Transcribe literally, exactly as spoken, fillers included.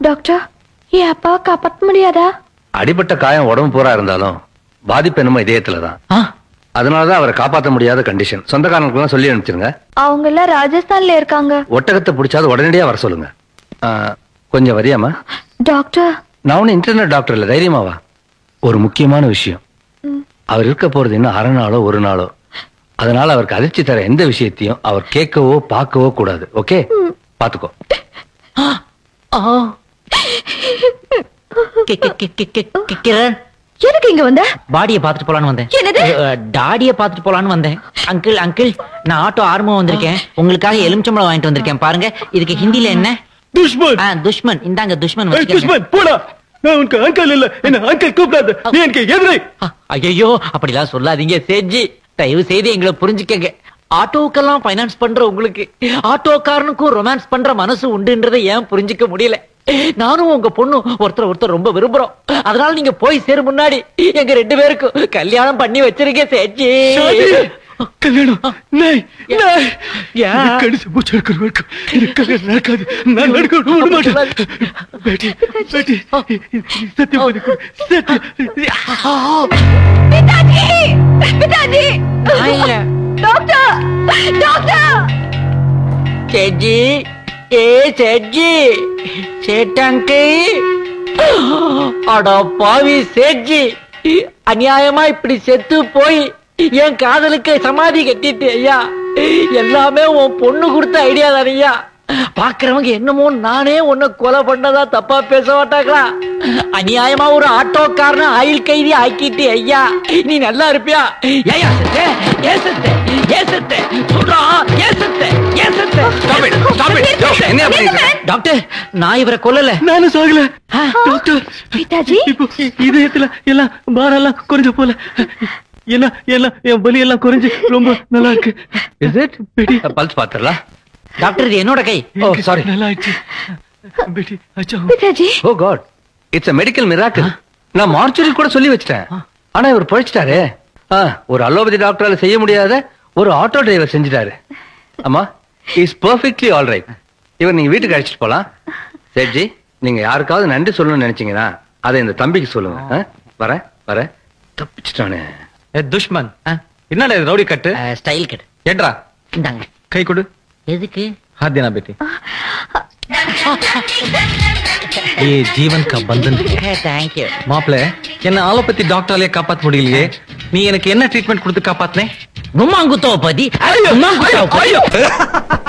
Doctor என் அப்பா காப்பாற்ற முடியாதா? அடிபட்ட காயம் உடம்பு பூரா இருந்தாலும் பாதிப்பு என்னமோ இதயத்துலதான். அதனாலதான் அவரை காப்பாற்ற முடியாத கண்டிஷன். சொந்தக்காரங்களுக்கு சொல்லி அனுப்பிச்சிருங்க. அவங்க எல்லாம் ராஜஸ்தான்ல இருக்காங்க. ஒட்டகத்தை பிடிச்சாது உடனடியா வர சொல்லுங்க. கொஞ்சம் வரியாமா? டாக்டர் நான் ஒன்னும் இன்டர்நெட் டாக்டர் இல்ல, தைரியமாவா. ஒரு முக்கியமான விஷயம், அவர் இருக்க போறது இன்னும் அரை நாளோ ஒரு நாளோ. அதனால அவருக்கு அதிர்ச்சி தர எந்த விஷயத்தையும் அவர் கேட்கவோ பார்க்கவோ கூடாது. ஓகே, பாத்துக்கோ. கிரண், எதுக்கு இங்க வந்த? பாடியை பாத்துட்டு போலான்னு வந்தேன். என்னது? டாடியை பாத்துட்டு போலான்னு வந்தேன். அங்கிள் அங்கிள் நான் ஆட்டோ ஆர்மோ வந்திருக்கேன். உங்களுக்காக எலுமிச்சம்பழம் வாங்கிட்டு வந்திருக்கேன். பாருங்க, இதுக்கு ஹிந்தில என்ன? துஷ்மன். துஷ்மன். இந்தாங்க துஷ்மன். துஷ்மன் போடா. நான் உனக்கு அங்கிள் இல்ல, என்ன அங்கிள் கூப்பிடாத. நீ எனக்கு எதிரை. ஐயோ அப்படிலாம் சொல்லாதீங்க சேட்ஜி. தயவு செய்து எங்களை புரிஞ்சுக்கங்க. ஆட்டோக்கெல்லாம் பைனான்ஸ் பண்ற உங்களுக்கு ஆட்டோக்காரனுக்கும் ரொமான்ஸ் பண்ற மனசு உண்டுன்றதை ஏன் புரிஞ்சுக்க முடியல? நானும் உங்க பொண்ணு ஒருத்தர் ஒருத்தர் ரொம்ப விரும்புறோம். அதனால நீங்க போய் சேரும் முன்னாடி எங்க ரெண்டு பேருக்கும் கல்யாணம் பண்ணி வச்சிருக்க சேட்ஜி. கல்யாணம் நாய் நாய் கடிச்சு மூச்சு எடுக்கிறவருக்கு இது கல்யாணம் நடக்காது. நான் நடக்க விட மாட்டேன். பேட்டி பேட்டி சத்தியம் பண்ணி கொடு. சத்தியம். பிதாஜி பிதாஜி டாக்டர் டாக்டர் சேட்ஜி. ஏ சேட்ஜி, சேட்டங்கை. அட பாவி சேட்ஜி, அநியாயமா இப்படி செத்து போய் என் காதலுக்கு சமாதி கட்டிட்டு ஐயா. எல்லாமே உன் பொண்ணு கொடுத்த ஐடியா தானையா. பாக்குறவங்க என்னமோ நானே உன்னை கொலை பண்ணதா தப்பா பேச மாட்டாங்களா? அநியாயமா ஒரு ஆட்டோக்காரன ஆயுள் கைதி ஆக்கிட்டு ஐயா. நீ நல்லா இருப்பியா? ஏயா செத்த ஏன் செத்த ஏன் செத்த சொல்றா ஏன் செத்த ஏன் செத்த? டாக்டர், நான் இவரை கொல்லல. நானும் சாகல டாக்டர். பிதாஜி, இப்போ இதயத்துல எல்லாம் பாரெல்லாம் குறைஞ்ச போல எல்லாம் எல்லாம் என் வலி எல்லாம் குறைஞ்சு ரொம்ப நல்லா இருக்கு. Is it? Pulse பாத்துறலாம் doctor. இது என்னோட கை. ஓ சாரி. நல்லா ஆயிடுச்சு பேட்டி. அச்சா பிதாஜி. ஓ God, it's a medical miracle. நான் மார்ச்சுரி கூட சொல்லி வச்சிட்டேன். ஆனா இவர் பொழைச்சிட்டாரு. ஒரு அலோபதி டாக்டரால செய்ய முடியாத ஒரு ஆட்டோ டிரைவர் செஞ்சிட்டாரு. அம்மா, இஸ் பெர்ஃபெக்ட்லி ஆல் ரைட். இவர் நீங்க வீட்டுக்கு அழைச்சிட்டு போலாம். சேட்ஜி, நீங்க யாருக்காவது நன்றி சொல்லணும்னு நினைச்சீங்கன்னா அதை இந்த தம்பிக்கு சொல்லுங்க. வரேன் வரேன். தப்பிச்சிட்டானே துஷ்மன். என்னடா இது ரவுடி கட்டு? Style cut. ஏட்ரா இந்தாங்க. கை கொடு. எதுக்கு? हाथ देना बेटी. ये जीवन का बंधन है. Thank you. மாப்ளே, என்ன ஆலோபதி டாக்டராலே காப்பாத்த முடியலையே. நீ எனக்கு என்ன ட்ரீட்மெண்ட் கொடுத்து காப்பாத்துனே? கும்மாங்குத்தோ பதி. கும்மாங்குத்தோ பதி.